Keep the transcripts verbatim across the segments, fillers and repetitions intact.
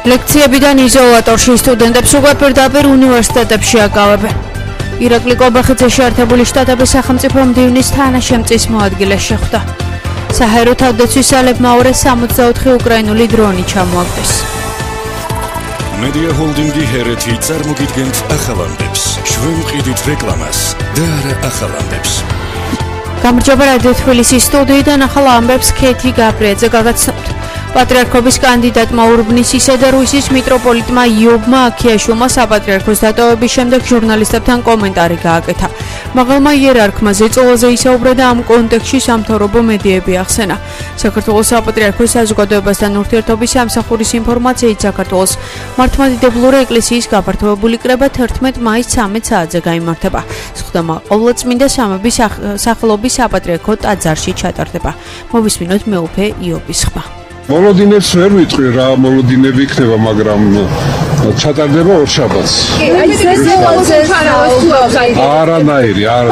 ლექციებიდან იზოლატორში სტუდენტებს უკვე პირდაპირ უნივერსიტეტებში აკავებენ. ირაკლი კობახიძე შეერთებული შტატების სახელმწიფო მდივნის თანაშემწის მოადგილე შეხვდა. საჰაერო თავდაცვის სალებმა ორ სამოცდაოთხი უკრაინული დრონი ჩამოაგდეს. მედია ჰოლდინგი ჰერეთი წარმოგიდგენთ ახალამდებს. ჩვენ ვყიდით რეკლამას და არა ახალამდებს. გამარჯობა რადიო თბილისის სტუდიიდან ახალ ამბებს ქეთი გაბრიაძე გაგაცნობთ. პატრიარქობის კანდიდატმა ურბნისისა და რუსის მიტროპოლიტმა იობმა აქიაშვილმა საპატრიარქოს დატოვების შემდეგ ჟურნალისტებთან კომენტარი გააკეთა. მაღალმა იერარქმა ზეწოლაზე ისაუბრა და ამ კონტექსტში სამთავრობო მედიები ახსენა. საქართველოს საპატრიარქოს საზოგადოებასთან ურთიერთობის სამსახურის ინფორმაციით საქართველოს მართლმადიდებლური ეკლესიის გაფართოებული კრება თერთმეტ მაისს ცამეტ საათზე გაიმართება. სხდომა ყოვლადწმინდა სამების სახელობის საპატრიარქო ტაძარში ჩატარდება. მოვისმინოთ მეუფე იობის ხმა. მოლოდინებს ვერ ვიტყვი რა მოლოდინები იქნება, მაგრამ ჩატარდება ორშაბათს. არანაირი, არა,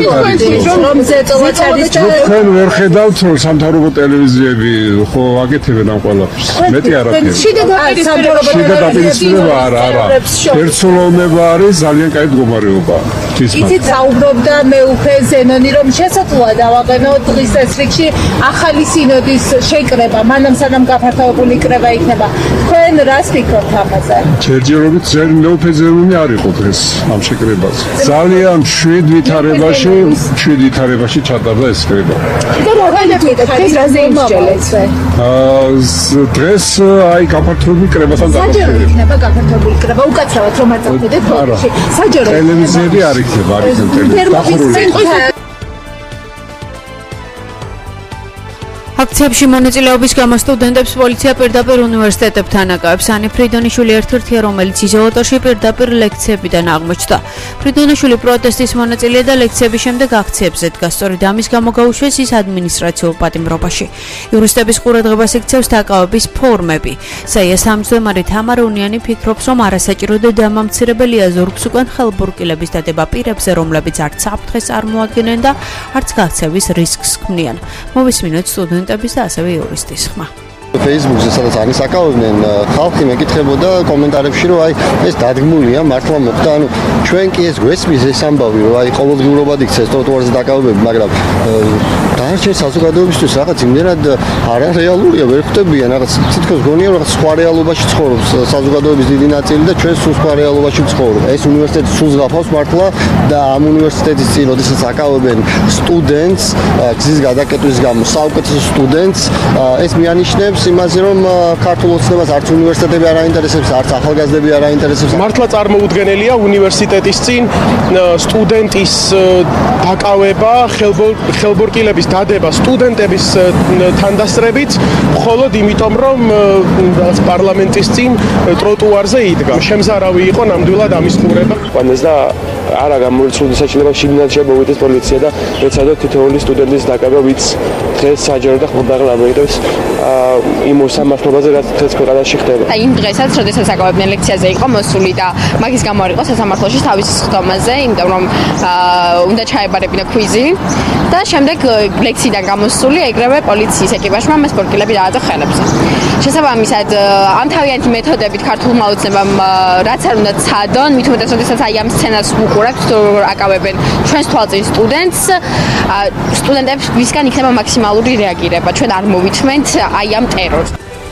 თქვენ ვერ ხედავთ, რომ სამთავრობო ტელევიზიები ხო აკეთებენ ამ ყველაფერს. მეტი არაფერი. შიდა დაპირისპირება არა, არა. ერთსულოვნება არის ძალიან კაი მდგომარეობა. იცით, საუბრობდა მეუფე ზენონი, რომ შესაძლოა დავაყენოთ დღის წესრიგში ახალი სინოდის შეკრება, მანამ სანამ გაფართოებული კრება იქნება. თქვენ რას ფიქრობთ ამაზე? ჯერჯერობით მეუფე ზენონი არ იყო დღეს ამ შეკრებაზე. ძალიან შვიდ ვითარებაში, შვიდ ვითარებაში ჩატარდა ეს კრება. დღეს აი გაფართოებული კრებასთან დაკავშირებით. საჯარო იქნება გაფართოებული კრება, უკაცრავად რომ არ წავიდეთ ბოლოში. საჯარო ტელევიზიები არ იქნება, არ იქნება ტელევიზია. აქციებში მონაწილეობის გამო სტუდენტებს პოლიცია პირდაპირ უნივერსიტეტებთან აკავებს. ანი ფრიდონიშვილი ერთ-ერთია, რომელიც იზოლატორში პირდაპირ ლექციებიდან აღმოჩნდა. ფრიდონიშვილი პროტესტის მონაწილეა და ლექციების შემდეგ აქციებზე დგა. სწორედ ამის გამო გაუშვეს ის ადმინისტრაციულ პატიმრობაში. იურისტების ყურადღებას იქცევს დაკავების ფორმები. საიას თავმჯდომარე თამარ უნიანი ფიქრობს, რომ არასაჭირო და დამამცირებელია ზურგს უკან ხელბურკილების დადება პირებზე, რომლებიც არც საფრთხეს წარმოადგენენ და არც გაქცევის რისკს ქმნიან. მოვისმინოთ სტუდენტ და ასევე იურისტის ხმა. Facebook-ზე სადაც არის აკავებდნენ, ხალხი მეკითხებოდა კომენტარებში, რომ აი ეს დადგმულია, მართლა მოხდა, ანუ ჩვენ კი ეს გვესმის ეს ამბავი, რომ აი ყოველდღიურად იქცეს ტროტუარზე დაკავებები, მაგრამ დანარჩენ საზოგადოებისთვის რაღაც იმდენად არარეალურია, ვერ ხვდებიან, რაღაც თითქოს გონია, რომ რაღაც სხვა რეალობაში ცხოვრობს საზოგადოების დიდი ნაწილი და ჩვენ სულ სხვა რეალობაში ვცხოვრობ. ეს უნივერსიტეტი სულ ზღაპავს მართლა და ამ უნივერსიტეტის წინ, როდესაც აკავებენ სტუდენტს, გზის გადაკეტვის გამო, საუკეთესო სტუდენტს, ეს მიანიშნებს იმაზე, რომ ქართულ ოცნებას არც უნივერსიტეტები არ აინტერესებს, არც ახალგაზრდები არ აინტერესებს. მართლა წარმოუდგენელია უნივერსიტეტის წინ სტუდენტის დაკავება, ხელბურკილების დადება სტუდენტების თანდასწრებით, მხოლოდ იმიტომ, რომ პარლამენტის წინ ტროტუარზე იდგა. შემზარავი იყო ნამდვილად ამის ყურება. ყვანეს და არა გამოიწვიოს საჭიროება შიგნით შემოვიდეს პოლიცია და ეცადოთ თითოეული სტუდენტის დაკავება, ვინც დღეს საჯარო და ხმობაღლ ამოიღებს იმ უსამართლობაზე, რაც დღეს ქვეყანაში ხდება. და იმ დღესაც, როდესაც აკავებდნენ ლექციაზე იყო მოსული და მაგის გამო არ იყო სასამართლოში თავის სხდომაზე, იმიტომ რომ უნდა ჩაებარებინა ქვიზი და შემდეგ ლექციიდან გამოსული ეგრევე პოლიციის ეკიპაჟმა მას ბორკილები დააწყო ხელებზე. შესაბამისად, ამ თავიანთი მეთოდებით ქართულმა ოცნებამ რაც არ უნდა ცადონ, მით უმეტეს როდესაც აი ამ სცენას უყურებთ, აკავებენ ჩვენს თვალწინ სტუდენტს, სტუდენტებს ვისგან იქნება მაქსიმალური რეაგირება. ჩვენ არ მოვითმენთ აი ამ ტერორს.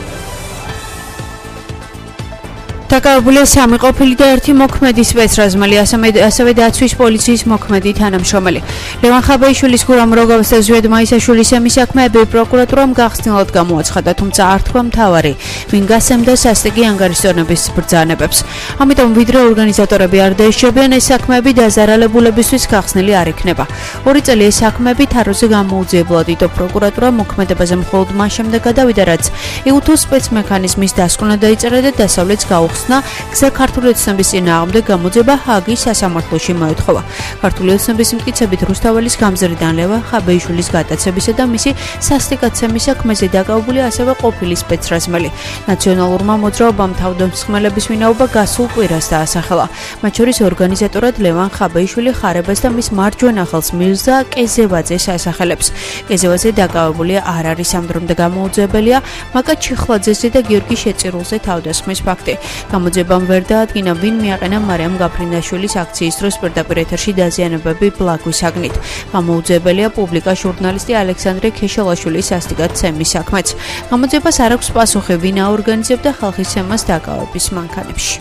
დაკავებულია სამი ყოფილი და ერთი მოქმედი სპეცრაზმელი, ასევე დაცვის პოლიციის მოქმედი თანამშრომელი. ლევან ხაბეიშვილის გურამ როგავს და ზვიად მაისაშვილის ემი საქმეები პროკურატურამ გახსნილად გამოაცხადა, თუმცა არ თქვა მთავარი, ვინ გასცემდა სასტიკი ანგარიშზონების ბრძანებებს. ამიტომ ვიდრე ორგანიზატორები არ დაიშჩებიან, ეს საქმეები დაზარალებულებისთვის გახსნილი არ იქნება. ორი წელი ეს საქმეები თაროზე გამოუძიებლად იტო პროკურატურა მოქმედებაზე მხოლოდ მას შემდეგ გადავიდა, რაც იუთოს სპეცმექანიზმის დასკვნა დაიწერა და დასავლეთს გაუხსნა მოხსნა გზა ქართული ოცნების წინააღმდეგ გამოძება ჰააგის სასამართლოში მოეთხოვა. ქართული ოცნების მტკიცებით რუსთაველის გამზრიდან ლევან ხაბეიშვილის გადაცებისა და მისი სასტიკაცემის საქმეზე დაკავებული ასევე ყოფილი სპეცრაზმელი. ნაციონალურმა მოძრაობამ თავდამსხმელების ვინაობა გასულ კვირას დაასახელა. მათ შორის ორგანიზატორად ლევან ხაბეიშვილი ხარებას და მის მარჯვენა ხელს მირზა კეზევაძეს ასახელებს. კეზევაძე დაკავებულია არ არის ამ დრომდე გამოუძებელია მაკა ჩიხლაძეზე და გიორგი შეწირულზე თავდასხმის ფაქტი. გამოძებამ ვერ დაადგინა ვინ მიაყენა მარიამ გაფრინდაშვილის აქციის დროს პირდაპირ ეთერში დაზიანებები ბლაგვის აგნით. გამოუძებელია პუბლიკა ჟურნალისტი ალექსანდრე ქეშელაშვილის სასტიკად ცემის საქმეც. გამოძებას არ აქვს პასუხი ვინ აორგანიზებდა ხალხის ცემას დაკავების მანქანებში.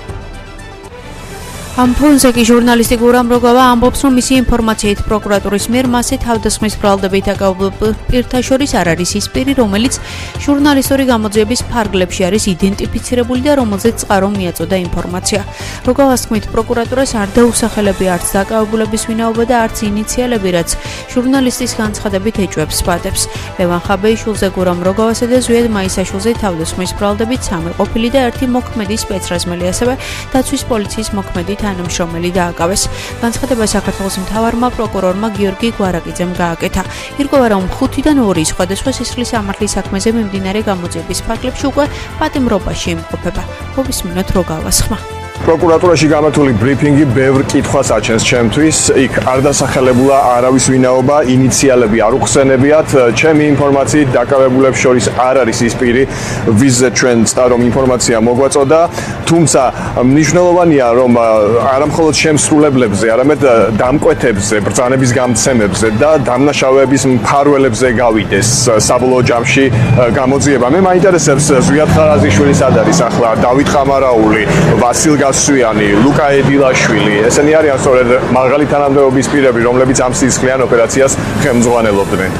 ამ ფონზე კი ჟურნალისტი გურამ როგავა ამბობს, რომ მისი ინფორმაციით პროკურატურის მიერ მასზე თავდასხმის ბრალდებით დაკავებულ პირთა შორის არ არის ის პირი, რომელიც ჟურნალისტური გამოძიების ფარგლებში არის იდენტიფიცირებული და რომელზეც წყარო მიაწოდა ინფორმაცია. როგავას თქმით, პროკურატურას არ დაუსახელებია არც დაკავებულების ვინაობა და არც ინიციალები, რაც ჟურნალისტის განცხადებით ეჭვებს პატებს. ლევან ხაბეიშვილზე, გურამ როგავასა და ზვიად მაისაშვილზე თავდასხმის ბრალდებით სამი ყოფილი და ერთი მოქმედი სპეცრაზმელი, ასევე დაცვის პოლიციის მოქმედი თანამშრომელი დააკავეს. განცხადება საქართველოს მთავარმა პროკურორმა გიორგი გვარაკიძემ გააკეთა. ირკვევა, რომ ხუთიდან ორი სხვადასხვა სისხლის სამართლის საქმეზე მიმდინარე გამოძიების ფარგლებში უკვე პატიმრობაში იმყოფება. მოვისმინოთ როგავას ხმა. პროკურატურაში გამართული ბრიფინგი ბევრ კითხვას აჩენს ჩემთვის. იქ არ დასახელებულა არავის ვინაობა, ინიციალები არ უხსენებიათ. ჩემი ინფორმაციით დაკავებულებს შორის არ არის ის პირი, ვიზზე ჩვენ სტარომ ინფორმაცია მოგვაწოდა. თუმცა მნიშვნელოვანია, რომ არა მხოლოდ შემსრულებლებზე, არამედ დამკვეთებზე, ბრძანების გამცემებზე და დამნაშავეების მფარველებზე გავიდეს საბოლოო ჯამში გამოძიება. მე მაინტერესებს ზვიად ხარაზიშვილის სად არის ახლა, დავით ყამარაული, ვასილ სვიანი, ლუკა ედილაშვილი, ესენი არიან სწორედ მაღალი თანამდებობის პირები, რომლებიც ამ სისხლიან ოპერაციას ხელმძღვანელობდნენ.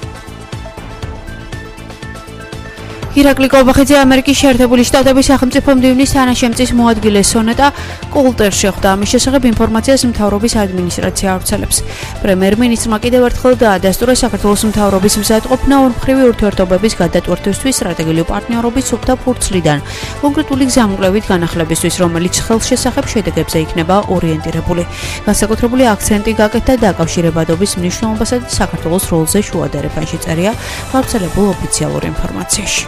ირაკლი კოლბახიძე ამერიკის შეერთებული შტატების სახელმწიფო მდივნის თანაშემწის მოადგილე სონატა კოლტერ შეხვდა. ამის შესახებ ინფორმაციას მთავრობის ადმინისტრაცია ავრცელებს. პრემიერ-მინისტრმა კიდევ ერთხელ დაადასტურა საქართველოს მთავრობის მზადყოფნა ორმხრივი ურთიერთობების გადატვირთვისთვის სტრატეგიული პარტნიორობის სუფთა ფურცლიდან კონკრეტული გზამკვლევით განახლებისთვის, რომელიც ხელშესახებ შედეგებზე იქნება ორიენტირებული. განსაკუთრებული აქცენტი გაკეთდა დაკავშირებადობის მნიშვნელობასა და საქართველოს როლზე შუა დერეფანში წერია გავრცელებულ ოფიციალურ ინფორმაციაში.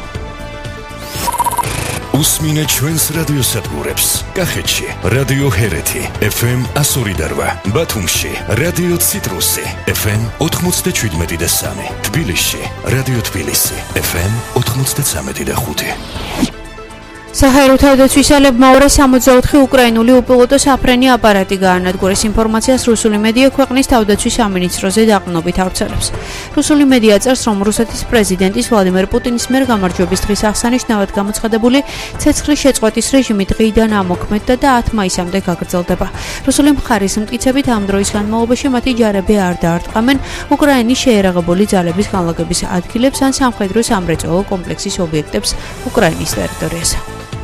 უსმინე ჩვენს რადიოსადგურებს. კახეთში რადიო ჰერეთი ეფ ემ εκατო ორი და რვა, ბათუმში რადიო ციტრუსი ეფ ემ ოთხმოცდაშვიდმეტი და სამი, თბილისში რადიო თბილისი ეფ ემ ოთხმოცდაცამეტი და ხუთი. საჰაერო თავდაცვისალებმა ორას სამოცდაოთხი უკრაინული უპილოტო საფრენი აპარატი გაანადგურეს. ინფორმაციას რუსული მედია ქვეყნის თავდაცვის სამინისტროზე დაყრდნობით ავრცელებს. რუსული მედია წერს, რომ რუსეთის პრეზიდენტის ვლადიმერ პუტინის მიერ გამარჯვების დღის აღსანიშნავად გამოცხადებული ცეცხლის შეწყვეტის რეჟიმი დღიდან ამოქმედდა და ათ მაისამდე გაგრძელდება. რუსული მხარის მტკიცებით ამ დროის განმავლობაში მათი ჯარები არ დაარტყამენ უკრაინის შეერაღებული ძალების განლაგების ადგილებს ან სამხედრო სამრეწველო კომპლექსის ობიექტებს უკრაინის ტერიტორიაზე.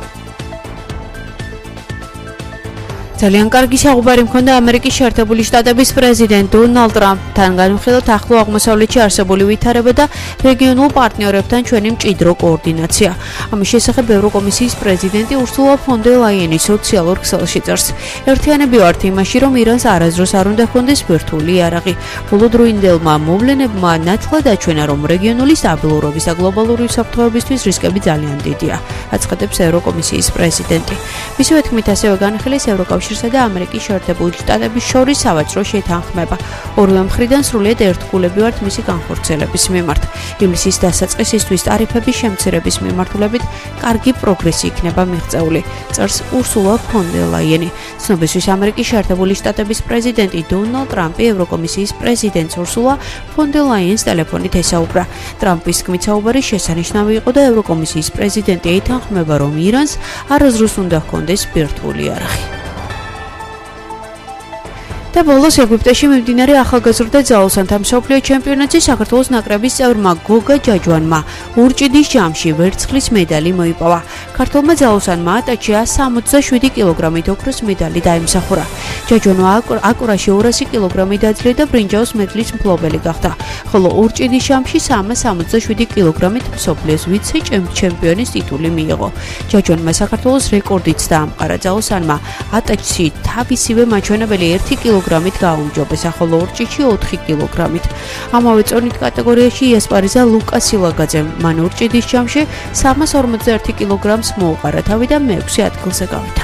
ძალიან კარგი საუბარი მქონდა ამერიკის შეერთებული შტატების პრეზიდენტ დონალდ ტრამპთან განვიხილოთ ახლო აღმოსავლეთში არსებული ვითარება და რეგიონულ პარტნიორებთან ჩვენი მჭიდრო კოორდინაცია. ამის შესახებ ევროკომისიის პრეზიდენტი ურსულა ფონ დერ ლაიენი სოციალურ ქსელში წერს. ერთიანები ვართ იმაში, რომ ირანს არასდროს არ უნდა ჰქონდეს ბირთვული იარაღი. ბოლოდროინდელმა მოვლენებმა ნათლად აჩვენა, რომ რეგიონული სტაბილურობის და გლობალური უსაფრთხოებისთვის რისკები ძალიან დიდია, აცხადებს ევროკომისიის პრეზიდენტი. მისივე თქმით, ასევე განხილეს ევროკავშირ და ამერიკის შეერთებული შტატების შორის სავაჭრო შეთანხმება. ორივე მხრიდან სრულიად ერთგულები ვართ მისი განხორციელების მიმართ. ივლისის დასაწყისისთვის ტარიფების შემცირების მიმართულებით კარგი პროგრესი იქნება მიღწეული, წერს ურსულა ფონ დერ ლაიენი. ცნობისთვის ამერიკის შეერთებული შტატების პრეზიდენტი დონალდ ტრამპი ევროკომისიის პრეზიდენტს ურსულა ფონ დერ ლაიენს ტელეფონით ესაუბრა. ტრამპის თქმით, საუბარი შესანიშნავი იყო და ევროკომისიის პრეზიდენტი ეთანხმება, რომ ირანს არასდროს უნდა ჰქონდეს ბირთვული იარაღი. და ბოლოს ეგვიპტეში მიმდინარე ახალგაზრდა ძალოსანთა მსოფლიო ჩემპიონატში საქართველოს ნაკრების წევრმა გოგა ჯაჯვანმა ურჭიდის ჯამში ვერცხლის медаლი მოიპოვა. ქართველმა ძალოსანმა ატაჩია სამოცდაშვიდი კილოგრამით ოქროს медаლი დაიმსახურა. ჯაჯვანმა აკურაში ორასი კილოგრამი დაძლია და ბრინჯაოს მედლის მფლობელი გახდა, ხოლო ურჭიდის ჯამში სამას სამოცდაშვიდი კილოგრამით მსოფლიოს ვიცე-ჩემპიონის ტიტული მიიღო. ჯაჯვანმა საქართველოს რეკორდიც დაამყარა. ძალოსანმა ატაჩში თავისივე მაჩვენებელი ერთი კილოგრამით გააუმჯობესა, ხოლო ურჭიდში ოთხი კილოგრამით. ამავე წონით კატეგორიაში იასპარეზა ლუკა სილაგაძემ. მან ურჭიდის ჯამში სამას ორმოცდაერთი კილოგრამს მოუყარა თავი და მეექვსე ადგილზე გავიდა.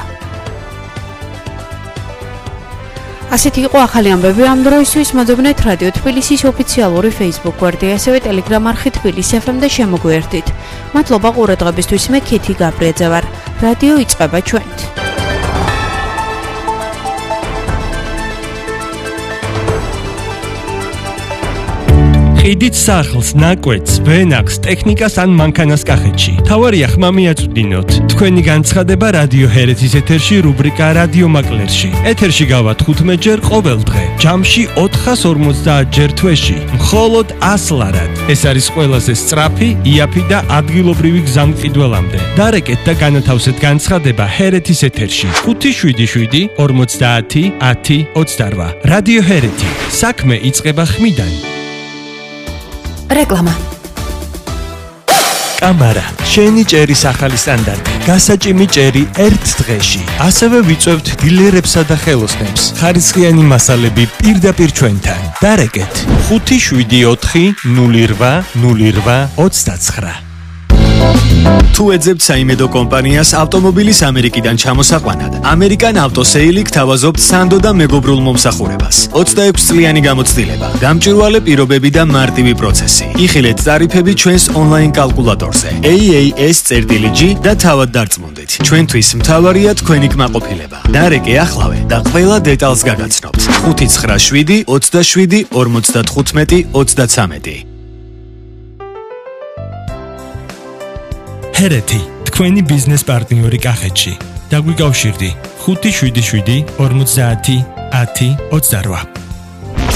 ასეთი იყო ახალი ამბები ამ დროისთვის. მოძებნეთ რადიო თბილისის ოფიციალური Facebook გვერდი, ასევე Telegram არხი თბილისი ეფ ემ და შემოგვიერთდით. მადლობა ყურადღებისთვის. მე ქეთი გაბრიაძე ვარ. რადიო იწყება ჩვენით. ყიდით სახლს, ნაკვეთს, ვენახს, ტექნიკას ან მანქანას კახეთში. თავარია ხმა მიაწვდინოთ. თქვენი განცხადება რადიო ჰერეთის ეთერში რუბრიკა რადიო მაკლერში. ეთერში გავა თხუთმეტ ჯერ ყოველ დღე. ჯამში ოთხას ორმოცდაათ ჯერ თვეში. მხოლოდ ას ლარად. ეს არის ყველაზე სწრაფი, იაფი და ადგილობრივი გზამკიდველამდე. დარეკეთ და განათავსეთ განცხადება ჰერეთის ეთერში. ხუთი შვიდი შვიდი ორმოცდაათი ათი ოცდარვა. რადიო ჰერეთი. საქმე იწყება ხმიდან. რეკლამა. კამარა, შენი ჭერის ახალი სტანდარტი. გასაჭიმი ჭერი ერთ დღეში. ასევე ვიწევთ დილერებსა და ხელოსნებს. ხარისხიანი მასალები პირდაპირ ჩვენთან. დარეკეთ ხუთი შვიდი ოთხი ნული რვა ნული რვა ოცდაცხრა. თუ ეძებთ საიმედო კომპანიას ავტომობილის ამერიკიდან ჩამოსაყვანად, American Auto Sale გთავაზობთ სანდო და მეგობრულ მომსახურებას. ოცდაექვსი წლიანი გამოცდილება, გამჭვირვალე პირობები და მარტივი პროცესი. იხილეთ ტარიფები ჩვენს ონლაინ კალკულატორზე A A S G და თავად დარწმუნდით. ჩვენთვის მთავარია თქვენი კმაყოფილება. დარეკე ახლავე და ყველა დეტალს გაგაცნობთ. ხუთი ცხრა შვიდი ოცდაშვიდი ორმოცდათხუთმეტი ოცდაცამეტი. ჰერეთი, თქვენი ბიზნეს პარტნიორი კახეთში. დაგვიკავშირდი ხუთი შვიდი შვიდი ორმოცდაათი ათი ოცდარვა.